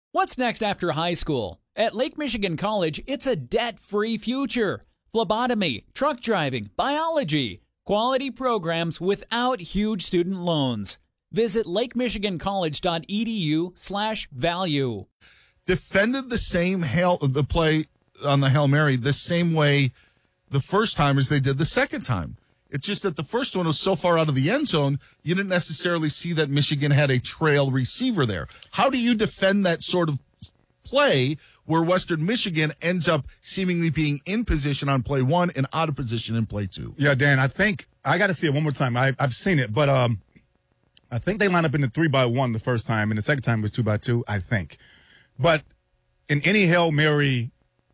What's next after high school? At Lake Michigan College, it's a debt-free future. Phlebotomy, truck driving, biology, quality programs without huge student loans. Visit lakemichigancollege.edu/value. Defended the play on the Hail Mary the same way the first time as they did the second time. It's just that the first one was so far out of the end zone, you didn't necessarily see that Michigan had a trail receiver there. How do you defend that sort of play where Western Michigan ends up seemingly being in position on play one and out of position in play two? Yeah, Dan, I think I got to see it one more time. I've seen it, but I think they lined up in the 3-by-1 the first time, and the second time it was 2-by-2, I think. But in any Hail Mary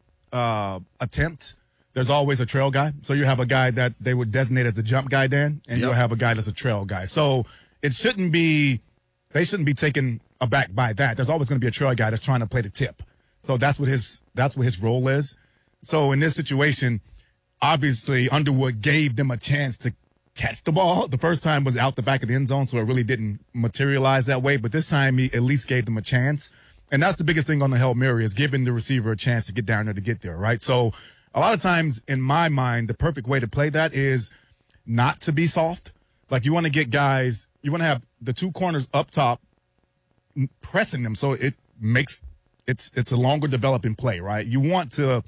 attempt, there's always a trail guy. So you have a guy that they would designate as the jump guy, Dan, and you'll have a guy that's a trail guy. So they shouldn't be taken aback by that. There's always going to be a trail guy that's trying to play the tip. So that's what his role is. So in this situation, obviously Underwood gave them a chance to catch the ball. The first time was out the back of the end zone, so it really didn't materialize that way. But this time he at least gave them a chance. And that's the biggest thing on the Hail Mary is giving the receiver a chance to get down there to get there, right? So a lot of times, in my mind, the perfect way to play that is not to be soft. Like, you want to get guys, you want to have the two corners up top pressing them so it makes it's a longer developing play, right? You want to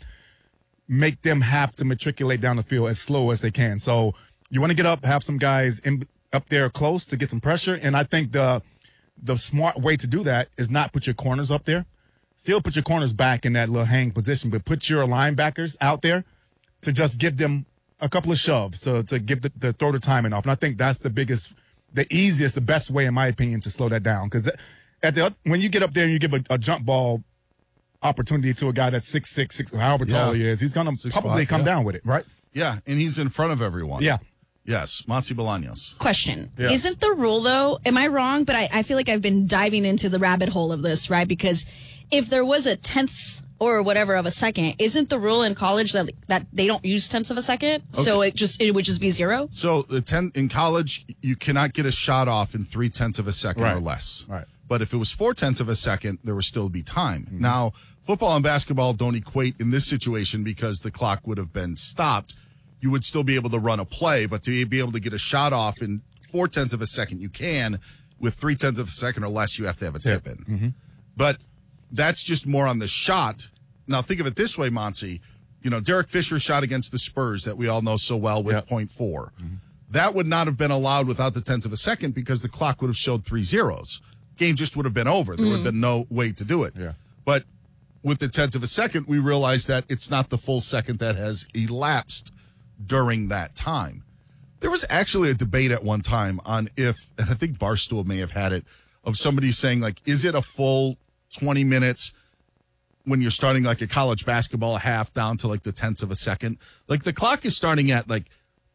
make them have to matriculate down the field as slow as they can. So you want to get up, have some guys up there close to get some pressure. And I think the smart way to do that is not put your corners up there. Still put your corners back in that little hang position, but put your linebackers out there to just give them a couple of shoves to give the throw the timing off. And I think that's the easiest, the best way, in my opinion, to slow that down. Because when you get up there and you give a jump ball opportunity to a guy that's 6'6", however tall he is, he's going to probably come down with it, right? Yeah, and he's in front of everyone. Yeah. Yes, Monty Bolaños. Question. Yeah. Isn't the rule, though, am I wrong? But I feel like I've been diving into the rabbit hole of this, right? Because if there was a tenth or whatever of a second, isn't the rule in college that they don't use tenths of a second? Okay. So it would just be zero? So in college, you cannot get a shot off in 0.3 of a second or less. Right. But if it was 0.4 of a second, there would still be time. Mm-hmm. Now, football and basketball don't equate in this situation because the clock would have been stopped. You would still be able to run a play, but to be able to get a shot off in 0.4 of a second, you can. With 0.3 of a second or less, you have to have a tip in. Mm-hmm. But that's just more on the shot. Now, think of it this way, Monty. You know, Derek Fisher shot against the Spurs that we all know so well with 0.4. Mm-hmm. That would not have been allowed without the tenths of a second because the clock would have showed 3 zeros. Game just would have been over. There would have been no way to do it. Yeah. But with the tenths of a second, we realize that it's not the full second that has elapsed during that time. There was actually a debate at one time on if, and I think Barstool may have had it, of somebody saying, like, is it a full 20 minutes when you're starting like a college basketball half down to like the tenths of a second? Like, the clock is starting at like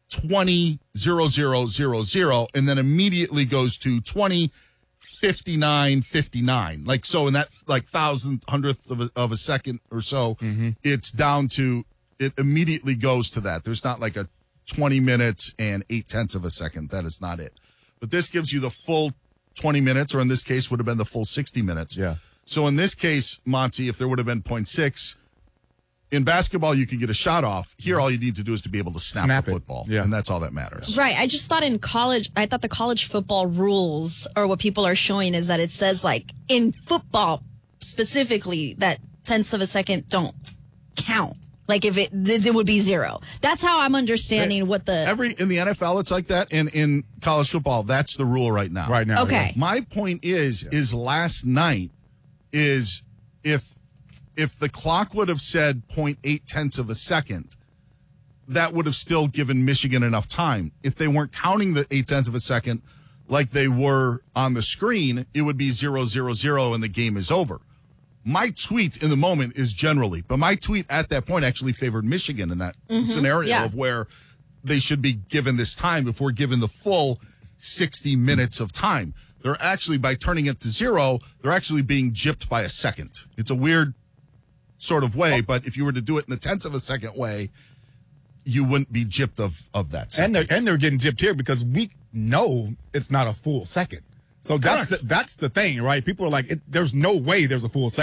20:00:00 and then immediately goes to 20:59:59. Like, so in that like hundredth of a second or so, it's down to, it immediately goes to that. There's not like a 20 minutes and 0.8 of a second. That is not it. But this gives you the full 20 minutes, or in this case would have been the full 60 minutes. Yeah. So in this case, Monty, if there would have been 0.6, in basketball you can get a shot off. Here all you need to do is to be able to snap the football. Yeah. And that's all that matters. Right. I just thought in college, I thought the college football rules or what people are showing is that it says like in football specifically that tenths of a second don't count. Like if it would be zero. That's how I'm understanding what the in the NFL it's like that, and in college football that's the rule right now. Right now. Okay. Yeah. My point is last night is if the clock would have said 0.8 of a second, that would have still given Michigan enough time. If they weren't counting the 0.8 of a second like they were on the screen, it would be 0:00 and the game is over. My tweet in the moment is generally, but my tweet at that point actually favored Michigan in that scenario of where they should be given this time before given the full 60 minutes of time. They're actually, by turning it to 0, they're actually being gypped by a second. It's a weird sort of way, but if you were to do it in the tenths of a second way, you wouldn't be gypped of that second. And they're getting gypped here because we know it's not a full second. So that's the thing, right? People are like, there's no way there's a full second.